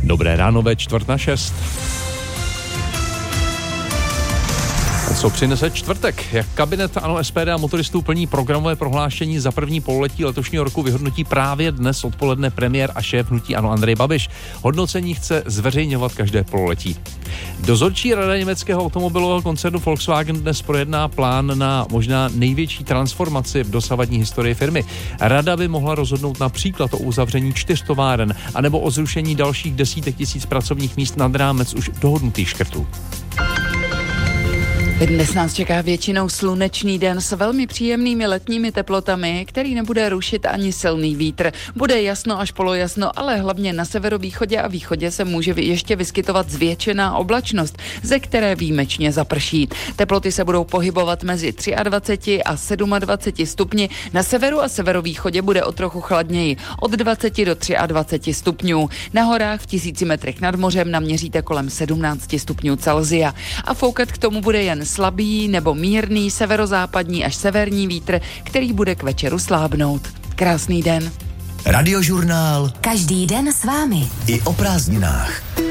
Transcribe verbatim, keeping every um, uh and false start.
Dobré ráno ve čtvrt na šest. Co přinese čtvrtek? Jak kabinet ANO, S P D a motoristů plní programové prohlášení za první pololetí letošního roku, vyhodnotí právě dnes odpoledne premiér a šéf hnutí ANO Andrej Babiš. Hodnocení chce zveřejňovat každé pololetí. Dozorčí rada německého automobilového koncernu Volkswagen dnes projedná plán na možná největší transformaci v dosavadní historii firmy. Rada by mohla rozhodnout například o uzavření čtyř továren anebo o zrušení dalších desítek tisíc pracovních míst nad rámec už dohodnutých škrtů. Dnes nás čeká většinou slunečný den s velmi příjemnými letními teplotami, který nebude rušit ani silný vítr. Bude jasno až polojasno, ale hlavně na severovýchodě a východě se může ještě vyskytovat zvětšená oblačnost, ze které výjimečně zaprší. Teploty se budou pohybovat mezi dvacet tři a dvacet sedm stupni. Na severu a severovýchodě bude o trochu chladněji, od dvacet do dvacet tři stupňů. Na horách v tisíci metrech nad mořem naměříte kolem sedmnáct stupňů Celsia. A foukat k tomu bude jen slabý nebo mírný severozápadní až severní vítr, který bude k večeru slábnout. Krásný den. Radiožurnál. Každý den s vámi. I o prázdninách.